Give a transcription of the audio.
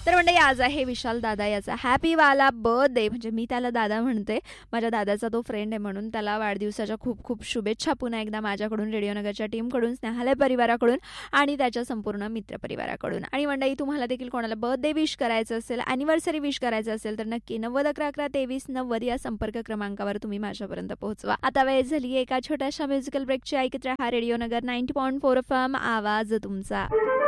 तर म्हणजे आज आहे विशाल दादा याचा हॅपी वाला बर्थडे. म्हणजे मी त्याला दादा म्हणते, माझ्या दादाचा तो फ्रेंड आहे म्हणून. त्याला वाढदिवसाच्या खूप खूप शुभेच्छा पुन्हा एकदा माझ्याकडून, रेडिओनगरच्या टीमकडून, स्नेहालय परिवाराकडून आणि त्याच्या संपूर्ण मित्रपरिवाराकडून. आणि मंडळी, तुम्हाला देखील कोणाला बर्थडे विश करायचं असेल, ॲनिव्हर्सरी विश करायचं असेल तर नक्की 9011112390 या संपर्क क्रमांकावर तुम्ही माझ्यापर्यंत पोहोचवा. आता वेळ झाली एका छोट्याशा म्युझिकल ब्रेकची. ऐकत राहा रेडिओनगर 90.4 FM, आवाज तुमचा.